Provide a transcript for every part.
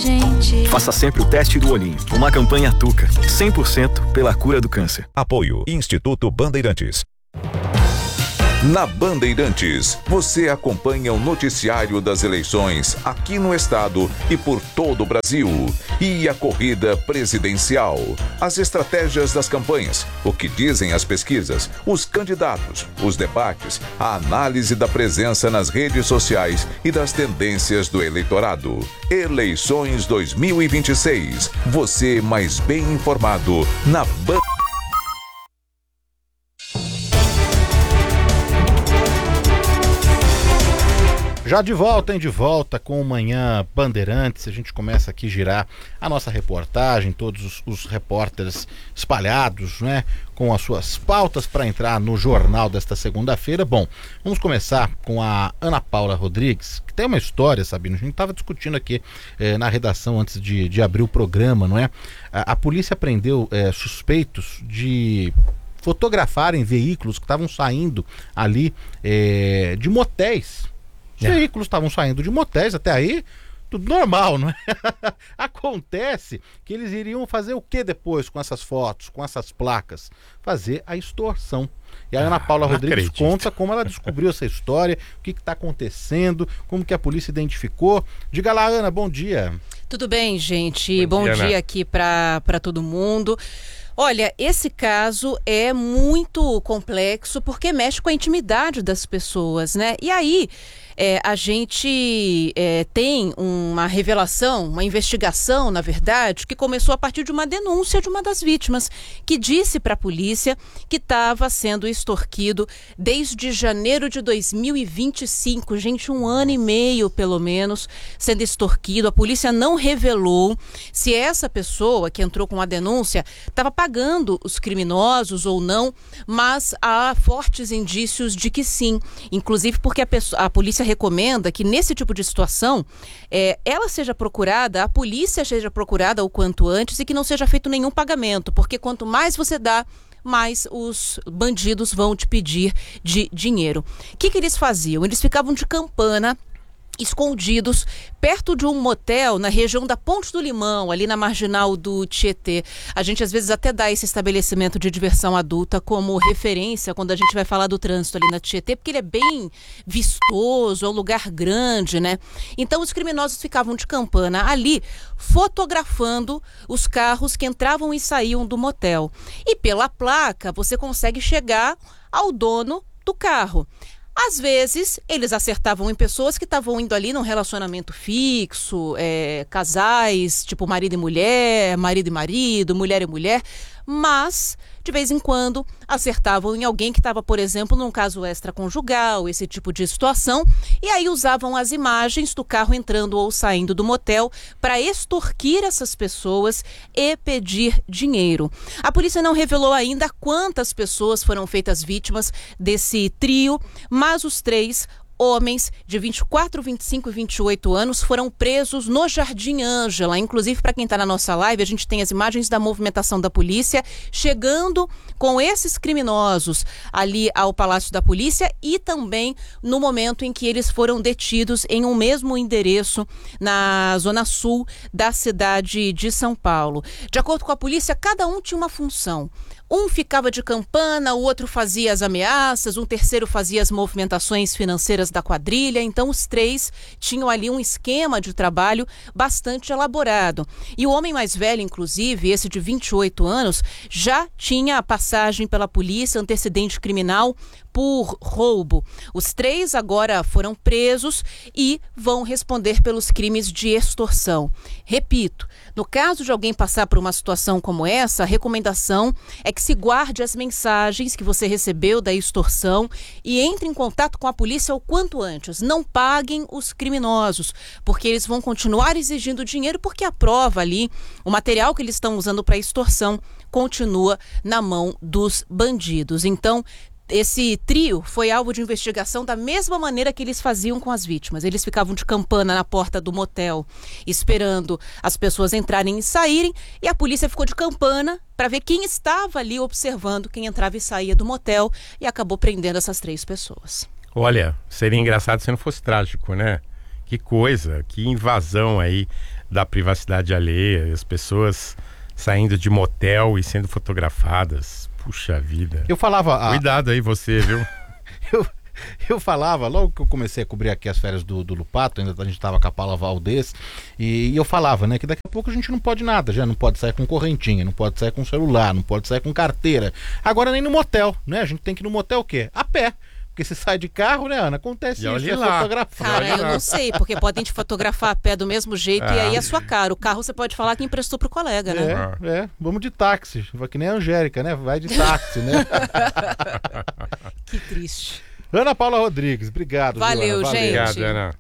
gente. Faça sempre o teste do olhinho. Uma campanha Tuca, 100% pela cura do câncer. Apoio Instituto Bandeirantes. Na Bandeirantes, você acompanha o noticiário das eleições aqui no estado e por todo o Brasil. E a corrida presidencial, as estratégias das campanhas, o que dizem as pesquisas, os candidatos, os debates, a análise da presença nas redes sociais e das tendências do eleitorado. Eleições 2026. Você mais bem informado na Bandeirantes. Já de volta com o Manhã Bandeirantes. A gente começa aqui a girar a nossa reportagem, todos os repórteres espalhados, né, com as suas pautas para entrar no jornal desta segunda-feira. Bom, vamos começar com a Ana Paula Rodrigues, que tem uma história, Sabino. A gente estava discutindo aqui na redação antes de abrir o programa, não é? A polícia prendeu suspeitos de fotografarem veículos que estavam saindo ali de motéis. Os veículos estavam saindo de motéis, até aí tudo normal, não é? Acontece que eles iriam fazer o que depois com essas fotos, com essas placas? Fazer a extorsão. E a Ana Paula Rodrigues conta como ela descobriu essa história, o que está acontecendo, como que a polícia identificou. Diga lá, Ana, bom dia. Tudo bem, gente? Bom dia aqui para todo mundo. Olha, esse caso é muito complexo porque mexe com a intimidade das pessoas, né? E aí a gente tem uma revelação, uma investigação, na verdade, que começou a partir de uma denúncia de uma das vítimas, que disse para a polícia que estava sendo extorquido desde janeiro de 2025, gente, 1 ano e meio pelo menos sendo extorquido. A polícia não revelou se essa pessoa que entrou com a denúncia estava pagando os criminosos ou não, mas há fortes indícios de que sim, inclusive porque a polícia recomenda que nesse tipo de situação ela seja procurada, a polícia seja procurada o quanto antes e que não seja feito nenhum pagamento, porque quanto mais você dá, mais os bandidos vão te pedir de dinheiro. O que eles faziam? Eles ficavam de campana, escondidos perto de um motel na região da Ponte do Limão, ali na marginal do Tietê. A gente às vezes até dá esse estabelecimento de diversão adulta como referência quando a gente vai falar do trânsito ali na Tietê, porque ele é bem vistoso, é um lugar grande, né? Então os criminosos ficavam de campana ali fotografando os carros que entravam e saíam do motel. E pela placa você consegue chegar ao dono do carro. Às vezes, eles acertavam em pessoas que estavam indo ali num relacionamento fixo, casais, tipo marido e mulher, mulher e mulher, mas, de vez em quando, acertavam em alguém que estava, por exemplo, num caso extraconjugal, esse tipo de situação, e aí usavam as imagens do carro entrando ou saindo do motel para extorquir essas pessoas e pedir dinheiro. A polícia não revelou ainda quantas pessoas foram feitas vítimas desse trio, mas os 3 homens de 24, 25 e 28 anos foram presos no Jardim Ângela. Inclusive, para quem está na nossa live, a gente tem as imagens da movimentação da polícia chegando com esses criminosos ali ao Palácio da Polícia e também no momento em que eles foram detidos em um mesmo endereço na zona sul da cidade de São Paulo. De acordo com a polícia, cada um tinha uma função. Um ficava de campana, o outro fazia as ameaças, um terceiro fazia as movimentações financeiras da quadrilha. Então, os 3 tinham ali um esquema de trabalho bastante elaborado. E o homem mais velho, inclusive, esse de 28 anos, já tinha passagem pela polícia, antecedente criminal por roubo. Os 3 agora foram presos e vão responder pelos crimes de extorsão. Repito, no caso de alguém passar por uma situação como essa, a recomendação é que se guarde as mensagens que você recebeu da extorsão e entre em contato com a polícia o quanto antes. Não paguem os criminosos, porque eles vão continuar exigindo dinheiro, porque a prova ali, o material que eles estão usando para extorsão, continua na mão dos bandidos. Então, esse trio foi alvo de investigação da mesma maneira que eles faziam com as vítimas. Eles ficavam de campana na porta do motel, esperando as pessoas entrarem e saírem, e a polícia ficou de campana para ver quem estava ali observando quem entrava e saía do motel, e acabou prendendo essas 3 pessoas. Olha, seria engraçado se não fosse trágico, né? Que coisa, que invasão aí da privacidade alheia, as pessoas saindo de motel e sendo fotografadas. Puxa vida. Eu falava... Cuidado aí você, viu? Eu falava, logo que eu comecei a cobrir aqui as férias do Lupato, ainda a gente estava com a Paula Valdez, e eu falava, né, que daqui a pouco a gente não pode nada, já não pode sair com correntinha, não pode sair com celular, não pode sair com carteira. Agora nem no motel, né? A gente tem que ir no motel o quê? A pé. Porque se sai de carro, né, Ana? Acontece isso, é fotografar. Cara, eu não sei, porque podem te fotografar a pé do mesmo jeito e aí é sua cara. O carro você pode falar que emprestou pro colega, né? Vamos de táxi. Vai que nem a Angélica, né? Vai de táxi, né? Que triste. Ana Paula Rodrigues, obrigado. Valeu, gente. Obrigado, Ana.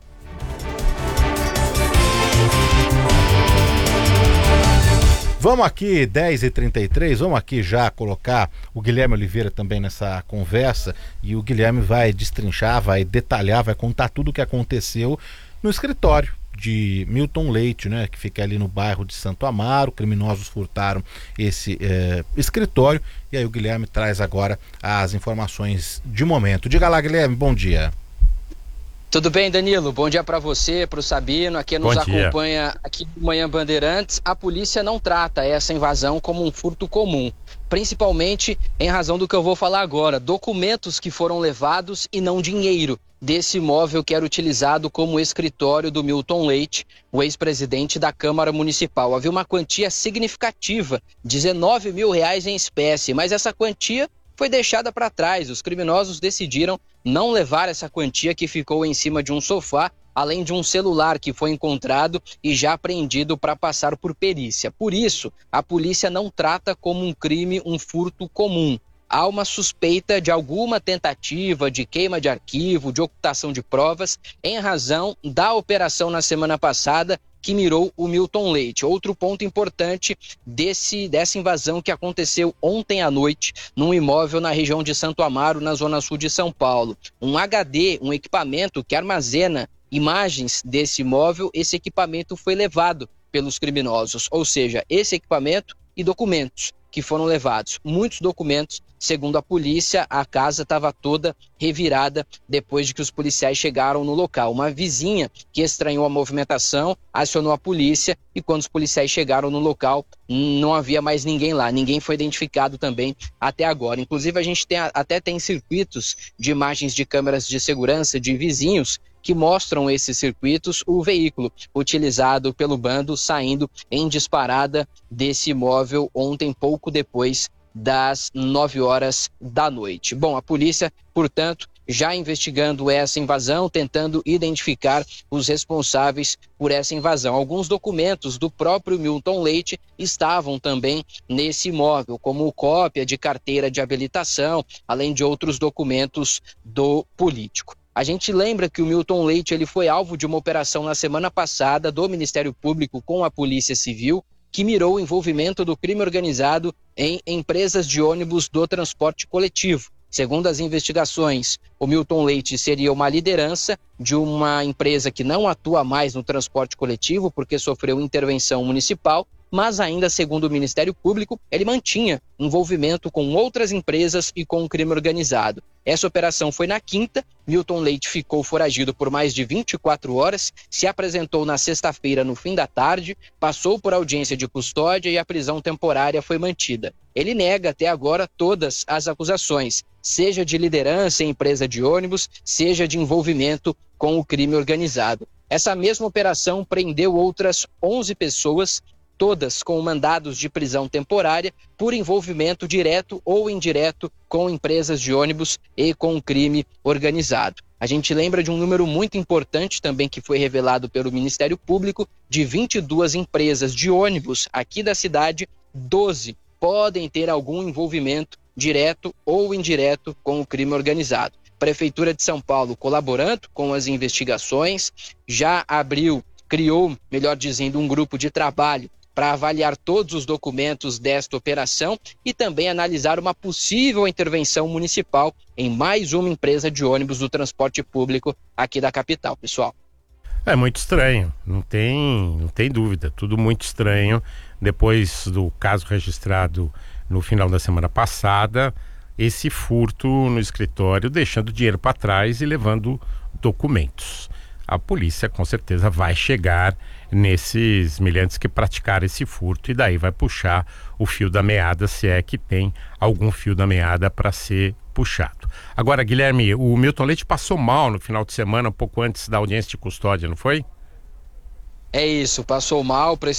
Vamos aqui, 10h33, vamos aqui já colocar o Guilherme Oliveira também nessa conversa, e o Guilherme vai destrinchar, vai detalhar, vai contar tudo o que aconteceu no escritório de Milton Leite, né, que fica ali no bairro de Santo Amaro. Criminosos furtaram esse escritório, e aí o Guilherme traz agora as informações de momento. Diga lá, Guilherme, bom dia. Tudo bem, Danilo? Bom dia para você, para o Sabino, a quem nos acompanha aqui no Manhã Bandeirantes. A polícia não trata essa invasão como um furto comum, principalmente em razão do que eu vou falar agora. Documentos que foram levados e não dinheiro desse imóvel que era utilizado como escritório do Milton Leite, o ex-presidente da Câmara Municipal. Havia uma quantia significativa, R$19 mil em espécie, mas essa quantia foi deixada para trás. Os criminosos decidiram não levar essa quantia, que ficou em cima de um sofá, além de um celular que foi encontrado e já apreendido para passar por perícia. Por isso, a polícia não trata como um crime, um furto comum. Há uma suspeita de alguma tentativa de queima de arquivo, de ocultação de provas, em razão da operação na semana passada que mirou o Milton Leite. Outro ponto importante dessa invasão que aconteceu ontem à noite num imóvel na região de Santo Amaro, na zona sul de São Paulo. Um HD, um equipamento que armazena imagens desse imóvel, esse equipamento foi levado pelos criminosos, ou seja, esse equipamento e documentos que foram levados. Muitos documentos, segundo a polícia, a casa estava toda revirada depois de que os policiais chegaram no local. Uma vizinha que estranhou a movimentação acionou a polícia, e quando os policiais chegaram no local, não havia mais ninguém lá. Ninguém foi identificado também até agora. Inclusive, a gente até tem circuitos de imagens de câmeras de segurança de vizinhos que mostram esses circuitos, o veículo utilizado pelo bando saindo em disparada desse imóvel ontem, pouco depois das 9 horas da noite. Bom, a polícia, portanto, já investigando essa invasão, tentando identificar os responsáveis por essa invasão. Alguns documentos do próprio Milton Leite estavam também nesse imóvel, como cópia de carteira de habilitação, além de outros documentos do político. A gente lembra que o Milton Leite ele foi alvo de uma operação na semana passada do Ministério Público com a Polícia Civil, que mirou o envolvimento do crime organizado em empresas de ônibus do transporte coletivo. Segundo as investigações, o Milton Leite seria uma liderança de uma empresa que não atua mais no transporte coletivo porque sofreu intervenção municipal, mas ainda, segundo o Ministério Público, ele mantinha envolvimento com outras empresas e com o crime organizado. Essa operação foi na quinta. Milton Leite ficou foragido por mais de 24 horas, se apresentou na sexta-feira no fim da tarde, passou por audiência de custódia e a prisão temporária foi mantida. Ele nega até agora todas as acusações, seja de liderança em empresa de ônibus, seja de envolvimento com o crime organizado. Essa mesma operação prendeu outras 11 pessoas, todas com mandados de prisão temporária por envolvimento direto ou indireto com empresas de ônibus e com o crime organizado. A gente lembra de um número muito importante também que foi revelado pelo Ministério Público, de 22 empresas de ônibus aqui da cidade, 12 podem ter algum envolvimento direto ou indireto com o crime organizado. Prefeitura de São Paulo colaborando com as investigações, já criou, melhor dizendo, um grupo de trabalho para avaliar todos os documentos desta operação e também analisar uma possível intervenção municipal em mais uma empresa de ônibus do transporte público aqui da capital, pessoal. É muito estranho, não tem dúvida, tudo muito estranho. Depois do caso registrado no final da semana passada, esse furto no escritório, deixando dinheiro para trás e levando documentos. a polícia com certeza vai chegar nesses milhantes que praticaram esse furto e daí vai puxar o fio da meada, se é que tem algum fio da meada para ser puxado. Agora, Guilherme, o Milton Leite passou mal no final de semana, um pouco antes da audiência de custódia, não foi? É isso, passou mal,